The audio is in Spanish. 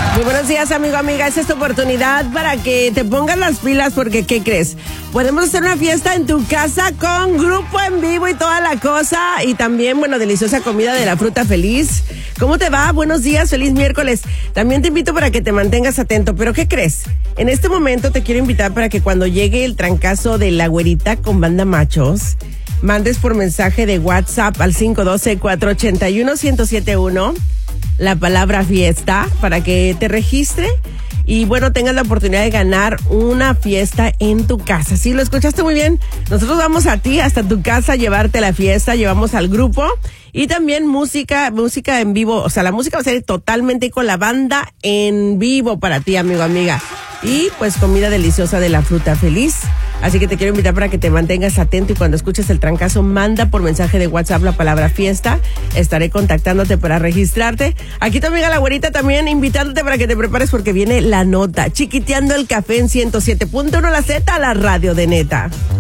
Muy buenos días, amigo, amiga. Esta es tu oportunidad para que te pongas las pilas porque, ¿qué crees? Podemos hacer una fiesta en tu casa con grupo en vivo y toda la cosa. Y también, bueno, deliciosa comida de la fruta feliz. ¿Cómo te va? Buenos días, feliz miércoles. También te invito para que te mantengas atento. ¿Pero qué crees? En este momento te quiero invitar para que cuando llegue el trancazo de la güerita con banda machos, mandes por mensaje de WhatsApp al 512-481-1071 la palabra fiesta para que te registre y bueno, tengas la oportunidad de ganar una fiesta en tu casa. ¿Sí? ¿Lo escuchaste muy bien? Nosotros vamos a ti hasta tu casa a llevarte la fiesta, llevamos al grupo y también música en vivo. O sea, la música va a ser totalmente con la banda en vivo para ti, amigo, amiga. Y pues comida deliciosa de la fruta feliz. Así que te quiero invitar para que te mantengas atento y cuando escuches el trancazo, manda por mensaje de WhatsApp la palabra fiesta. Estaré contactándote para registrarte. Aquí tu amiga la güerita también invitándote para que te prepares porque viene la nota. Chiquiteando el café en 107.1 La Z, la radio de Neta.